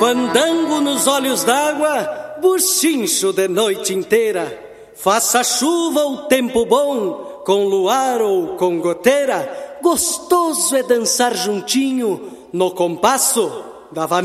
Pandango nos olhos d'água, buchincho de noite inteira. Faça chuva ou tempo bom, com luar ou com goteira, gostoso é dançar juntinho no compasso da vaneira.